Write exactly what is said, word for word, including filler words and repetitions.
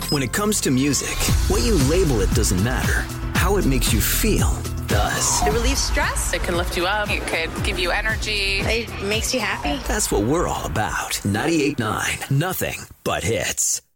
When it comes to music, what you label it doesn't matter. How it makes you feel does. It relieves stress. It can lift you up. It could give you energy. It makes you happy. That's what we're all about. ninety-eight point nine, nothing but hits.